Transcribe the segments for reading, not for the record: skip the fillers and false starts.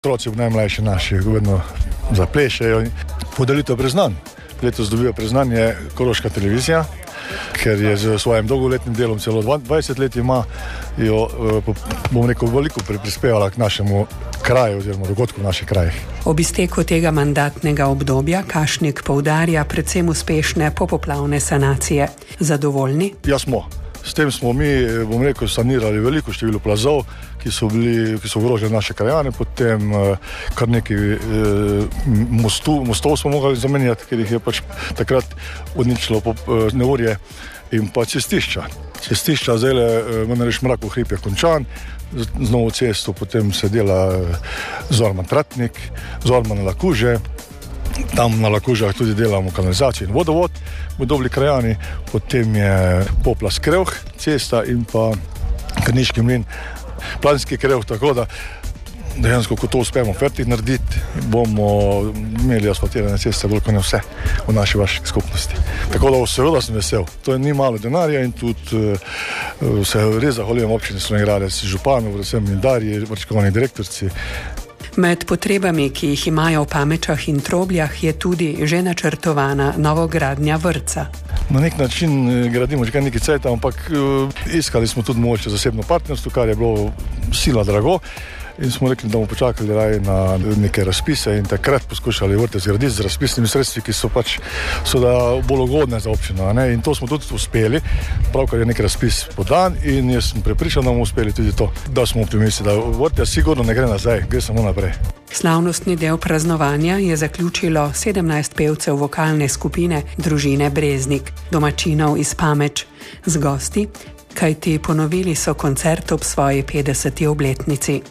Otroci najmlajši naši vedno zaplešajo. Podelitev priznanj. Letos dobijo priznanje Koroška televizija, ker je z svojim dolgoletnim delom, celo 20 let ima, bom rekel, veliko prispevala k našemu kraju oziroma dogodku v naših krajih. Ob izteku tega mandatnega obdobja Kašnik poudarja predvsem uspešne popoplavne sanacije. Zadovoljni? Ja, smo. S tem smo mi, bom rekel, sanirali veliko število plazov, ki so ogrožili naše krajane, potem kar nekaj mostov smo mogli zamenjati, ker jih je pač takrat odničilo neurje, in pa cestišča. Cestišča, zdaj manj reč Mrakov hrib je končan, z novo cesto potem se dela Zorman-Tratnik, Zorman-Lakuže, tam na Lakužah tudi delamo kanalizacijo in vodovod, bodo dobili krajani, potem je Poplas-Krevh cesta in pa Krniški mlin, Planski Krevh, tako da dejansko, ko to uspemo fertik narediti, bomo imeli asfaltirane ceste, veliko ne vse v naši vaši skupnosti. Tako da seveda sem vesel. To ni malo denarja in tudi se res zahvaljujem občini Slovenj Gradec, županu, predvsem Darji, vrčkovani direktorici. Med potrebami, ki jih imajo v Pamečah in Trobljah, je tudi že načrtovana novogradnja vrtca. Na nek način gradimo že kar nekaj cajta, ampak iskali smo tudi mogoče zasebno partnerstvo, kar je bilo sila drago. In smo rekli, da bomo počakali raj na neke razpise in takrat poskušali vrtec zgraditi z razpisnimi sredstvi, ki so pač bolj ugodne za občino. Ne? In to smo tudi uspeli, pravkar je nek razpis podan in jaz sem prepričan, da bomo uspeli tudi to, da smo optimisti, da vrtec sigurno ne gre nazaj, gre samo naprej. Slavnostni del praznovanja je zaključilo 17 pevcev vokalne skupine družine Breznik, domačinov iz Pameč, z gosti, kajti ponovili so koncert ob svoji 50. obletnici.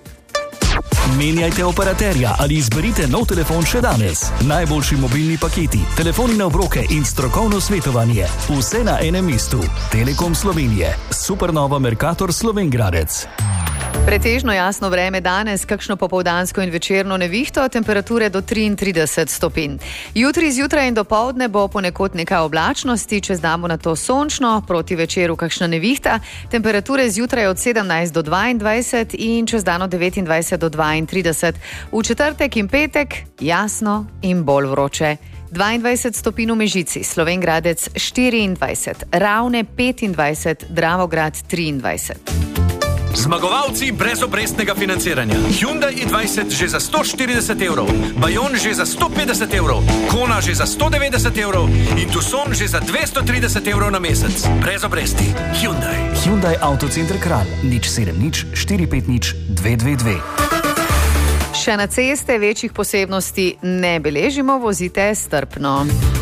Menjajte operaterja ali izberite nov telefon še danes. Najboljši mobilni paketi, telefoni na obroke in strokovno svetovanje. Vse na enem mestu. Telekom Slovenije. Supernova Mercator Slovenj Gradec. Pretežno jasno vreme danes, kakšno popoldansko in večerno nevihto, temperature do 33 stopinj. Jutri zjutraj in dopoldne bo ponekod nekaj oblačnosti, čez dan bo na to sončno, proti večeru kakšna nevihta, temperature zjutraj od 17 do 22 in čez dan od 29 do 32. V četrtek in petek jasno in bolj vroče. 22 stopinj v Mežici, Slovenj Gradec 24, Ravne 25, Dravograd 23. Zmagovalci brezobrestnega financiranja. Hyundai i20 že za 140 evrov, Bayon že za 150 evrov, Kona že za 190 evrov in Tucson že za 230 evrov na mesec. Brez obresti. Hyundai. Hyundai Autocenter Kranj. 070 450 222. Še na ceste večjih posebnosti ne beležimo, vozite strpno.